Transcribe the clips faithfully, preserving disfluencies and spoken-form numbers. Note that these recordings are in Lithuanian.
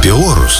apie orus.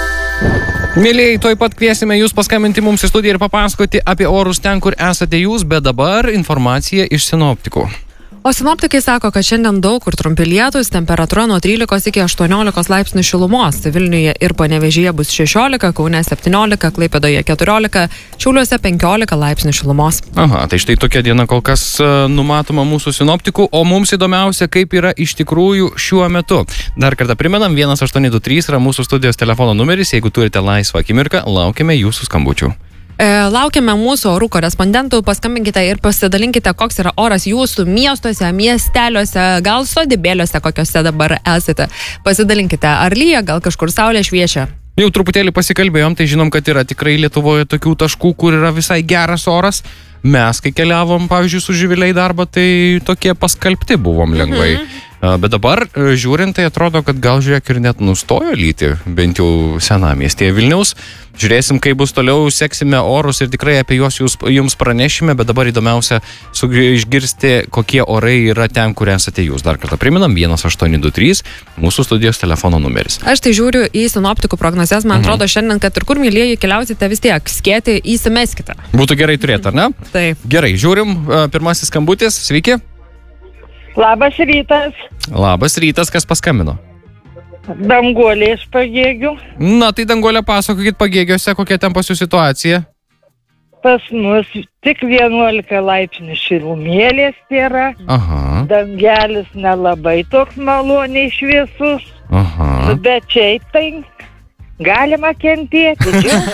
Mėlėjai, tuoj pat kviesime jūs paskambinti mums į studiją ir papasakoti apie orus ten, kur esate jūs, bet dabar informacija iš sinoptikų. O sinoptikai sako, kad šiandien daug kur trumpi lietūs, temperatūra nuo trylikos iki aštuoniolikos laipsnių šilumos. Vilniuje ir Panevėžyje bus šešiolika, Kaune septyniolika, Klaipėdoje keturiolika, Šiauliuose penkiolika laipsnių šilumos. Aha, tai štai tokia diena kol kas uh, numatoma mūsų sinoptikų, o mums įdomiausia, kaip yra iš tikrųjų šiuo metu. Dar kartą primenam, vienas aštuoni du trys yra mūsų studijos telefono numeris, jeigu turite laisvą akimirką, laukiame jūsų skambučių. E, laukiame mūsų orų korespondentų, paskambinkite ir pasidalinkite, koks yra oras jūsų miestuose, miesteliuose, gal sodybėliuose, kokiuose dabar esate. Pasidalinkite, ar lyja, gal kažkur saulė šviečia. Jau truputėlį pasikalbėjom, tai žinom, kad yra tikrai Lietuvoje tokių taškų, kur yra visai geras oras. Mes, kai keliavom, pavyzdžiui, su Živile į darbą, tai tokie paskalbti buvom lengvai. Mhm. Bet dabar, žiūrint, tai atrodo, kad gal žiūrėk ir net nustojo lyti, bent jau senamiestyje Vilniaus. Žiūrėsim, kaip bus toliau, seksime orus ir tikrai apie juos jūs, jums pranešime, bet dabar įdomiausia išgirsti, kokie orai yra ten, kur esate jūs. Dar kartą priminam, vienas aštuoni du trys, mūsų studijos telefono numeris. Aš tai žiūriu į sinoptikų prognozes, man mhm. atrodo šiandien, kad ir kur, mylėjai, keliausite vis tiek, skėti įsimeskite. Būtų gerai turėti, ar ne? Taip. Gerai, žiūrim, pirmasis skambutis, sveiki. Labas rytas. Labas rytas, kas paskambino? Danguolė iš Pagėgių. Na, tai Danguolė, pasakokit Pagėgiuose, kokia ten pas jų situacija? Pas mus tik vienuolika laipsnių šilumėlės yra. Aha. Dangelis nelabai toks maloniai šviesus. Aha. Bet šiaip tai galima kentėti.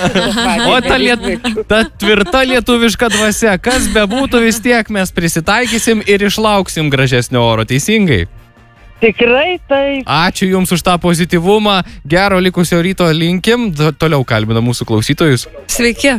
O ta, liet... ta tvirta lietuviška dvasia, kas bebūtų, vis tiek mes prisitaikysim ir išlauksim gražesnio oro, teisingai? Tikrai taip. Ačiū Jums už tą pozityvumą, gero likusio ryto linkim, toliau kalbina mūsų klausytojus. Sveiki.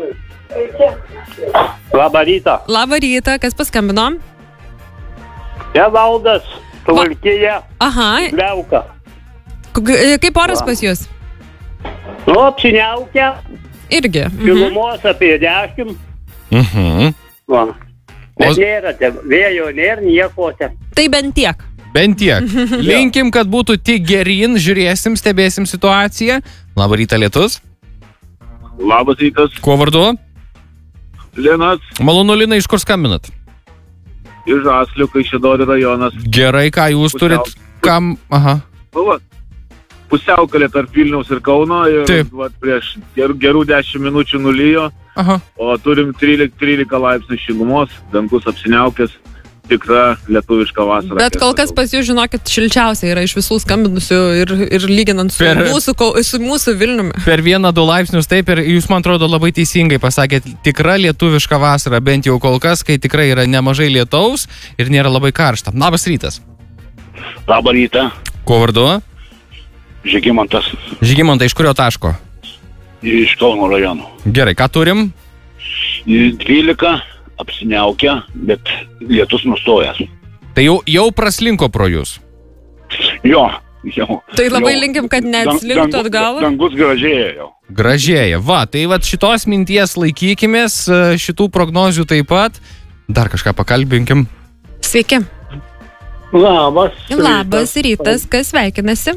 Labą rytą. Labą rytą, kas paskambino? Evaldas, Suvalkija. Aha. Liauka. Kaip oras pas jūs? Nu, apsiniaukia. Irgi. Šilumos mhm. apie dešimt. Mhm. Va. Bet O... nėra, vėjo nėra, nieko. Tai bent tiek. Bent tiek. Linkim, kad būtų tik gerin, žiūrėsim, stebėsim situaciją. Labą rytą, lietus. Labas rytas. Kuo vardu? Linas. Malonu, Lina, iš kur skambinat? Iš Žaslių, Kaišiadorių rajonas. Gerai, ką jūs Pusiau... turit? Kam? Aha. Nu, va, pusiaukelė tarp Vilniaus ir Kauno ir va, prieš ger, gerų dešimt minučių nulijo. Aha. O turim trylika laipsnių šilumos, dangus apsiniaukęs, tikra lietuviška vasara. Bet kol kas pas jūs, žinokit, šilčiausia yra iš visų skambinusių ir, ir lyginant su, per, mūsų, su mūsų Vilniumi. Per vieną, du laipsnius, taip, ir jūs, man atrodo, labai teisingai pasakėt, tikra lietuviška vasara, bent jau kol kas, kai tikrai yra nemažai lietaus ir nėra labai karšta. Labas rytas. Labą rytą. Kuo vardu? Žygimantas. Žygimantai, iš kurio taško? Iš Kauno rajono. Gerai, ką turim? dvylika, apsiniaukia, bet lietus nustojęs. Tai jau, jau praslinko pro jūs? Jo, jau. Tai labai jau. linkim, kad neatslinktų atgal. Dangus gražėja jau. Gražėja. Va, tai va šitos minties laikykimės, šitų prognozių taip pat. Dar kažką pakalbinkim. Sveiki. Labas. Labas rytas, kas sveikinasi?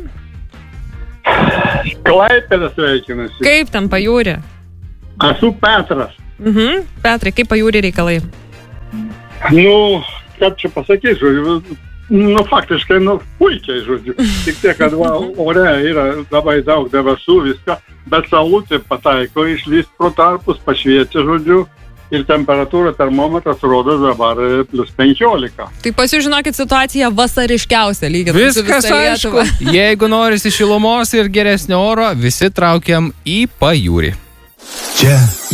Klaipėdas sveikinasi. Kaip ten pajūrė? Esu Petras. Mhm. Petrai, kaip pajūrė reikalai? Nu, kaip čia pasakys, žodžiu, nu, faktiškai, nu, puikiai, žodžiu. Tik tiek, kad va, ore yra labai daug debesų, viską, bet saulutė pataiko, išlįst pro tarpus, pašviečia, žodžiu, ir temperatūra termometras rodo dabar plus penkiolika. Tai pas jūs, žinokit, situacija vasariškiausia lyginant su viskas visa aišku. Lietuva. Jeigu norisi šilumos ir geresnio oro, visi traukiam į pajūrį. Čia